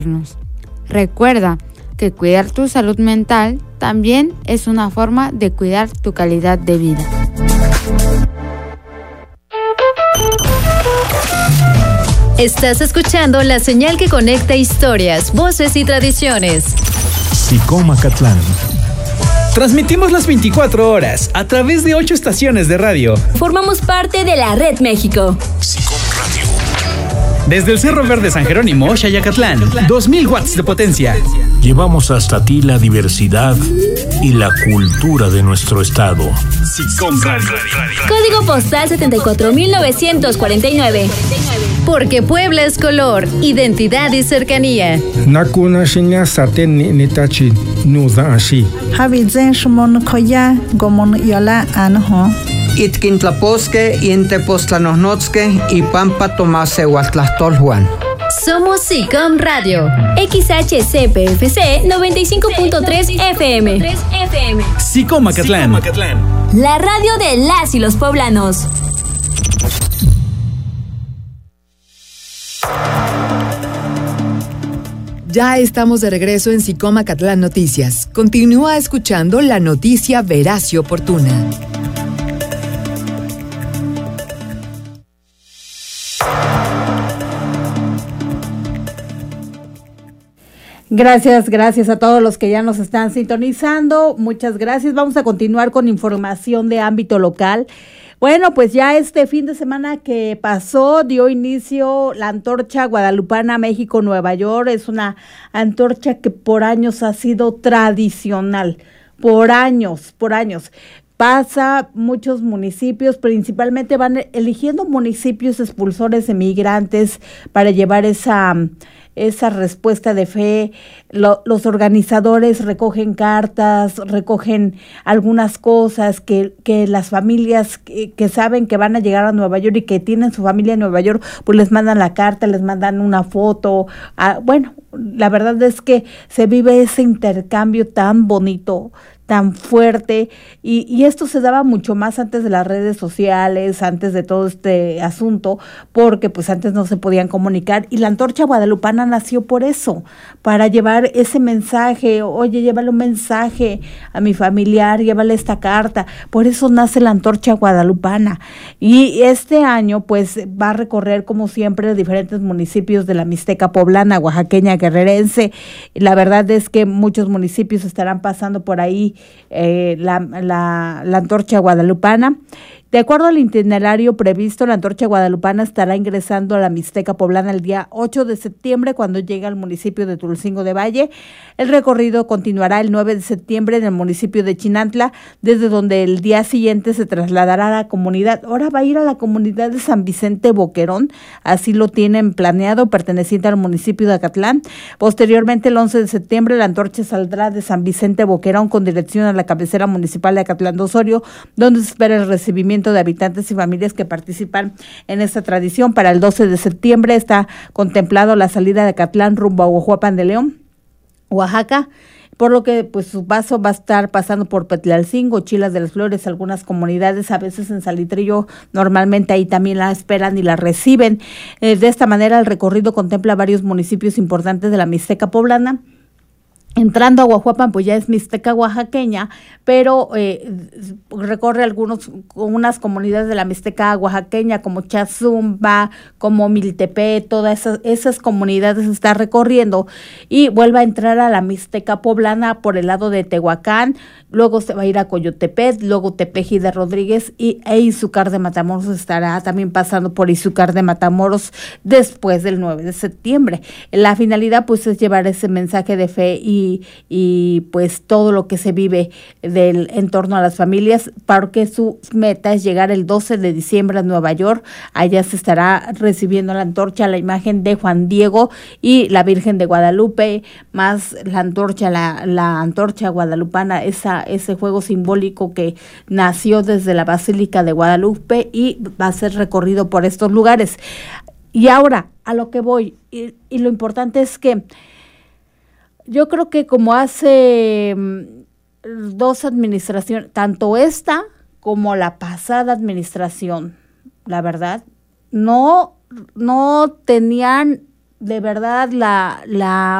Recuerda que cuidar tu salud mental también es una forma de cuidar tu calidad de vida. Estás escuchando la señal que conecta historias, voces y tradiciones. SICOM Acatlán. Transmitimos las 24 horas a través de 8 estaciones de radio. Formamos parte de la Red México. SICOM Radio. Desde el Cerro Verde San Jerónimo, Xayacatlán, 2000 watts de potencia. Llevamos hasta ti la diversidad y la cultura de nuestro estado. SICOM Radio. Código postal 74949. Porque Puebla es color, identidad y cercanía. Nakuna shinya saten nitachi nuza ashi. Habizen shmon koya gomon yola anho. Itkintlaposque, Intepostlanosnotzque y Pampa Tomase Huatlastolhuan. Somos SICOM Radio, XHCPFC 95.3 FM. SICOM Acatlán. La radio de las y los poblanos. Ya estamos de regreso en SICOM Acatlán Noticias. Continúa escuchando la noticia veraz y oportuna. Gracias a todos los que ya nos están sintonizando. Muchas gracias. Vamos a continuar con información de ámbito local. Bueno, pues ya este fin de semana que pasó dio inicio la antorcha guadalupana México-Nueva York. Es una antorcha que por años ha sido tradicional, por años. Pasa muchos municipios, principalmente van eligiendo municipios expulsores de migrantes para llevar esa respuesta de fe. Los organizadores recogen cartas, recogen algunas cosas que las familias que saben que van a llegar a Nueva York y que tienen su familia en Nueva York, pues les mandan la carta, les mandan una foto. Bueno, la verdad es que se vive ese intercambio tan bonito, tan fuerte, y esto se daba mucho más antes de las redes sociales, antes de todo este asunto, porque pues antes no se podían comunicar, y la antorcha guadalupana nació por eso, para llevar ese mensaje. Oye, llévale un mensaje a mi familiar, llévale esta carta. Por eso nace la antorcha guadalupana, y este año pues va a recorrer como siempre diferentes municipios de la Mixteca poblana, oaxaqueña, guerrerense. La verdad es que muchos municipios estarán pasando por ahí la antorcha guadalupana. De acuerdo al itinerario previsto, la antorcha guadalupana estará ingresando a la Mixteca poblana el día 8 de septiembre cuando llegue al municipio de Tulcingo de Valle. El recorrido continuará el 9 de septiembre en el municipio de Chinantla, desde donde el día siguiente se trasladará a la comunidad. Ahora va a ir a la comunidad de San Vicente Boquerón, así lo tienen planeado, perteneciente al municipio de Acatlán. Posteriormente, el 11 de septiembre, la antorcha saldrá de San Vicente Boquerón con dirección a la cabecera municipal de Acatlán de Osorio, donde se espera el recibimiento de habitantes y familias que participan en esta tradición. Para el 12 de septiembre está contemplado la salida de Acatlán rumbo a Oahuapan de León, Oaxaca, por lo que pues su paso va a estar pasando por Petlalcingo, Chilas de las Flores, algunas comunidades, a veces en Salitrillo, normalmente ahí también la esperan y la reciben. De esta manera el recorrido contempla varios municipios importantes de la Mixteca poblana. Entrando a Oahuapan, pues ya es Mixteca oaxaqueña, pero recorre unas comunidades de la Mixteca oaxaqueña, como Chazumba, como Miltepé, todas esas comunidades está recorriendo, y vuelve a entrar a la Mixteca poblana por el lado de Tehuacán, luego se va a ir a Coyotepet, luego Tepeji de Rodríguez e Izúcar de Matamoros. Estará también pasando por Izúcar de Matamoros después del 9 de septiembre. La finalidad pues es llevar ese mensaje de fe y pues todo lo que se vive en torno a las familias, porque su meta es llegar el 12 de diciembre a Nueva York. Allá se estará recibiendo la antorcha, la imagen de Juan Diego y la Virgen de Guadalupe, más la antorcha guadalupana, ese juego simbólico que nació desde la Basílica de Guadalupe y va a ser recorrido por estos lugares. Y ahora, a lo que voy, y lo importante es que yo creo que como hace dos administraciones, tanto esta como la pasada administración, la verdad, no tenían de verdad la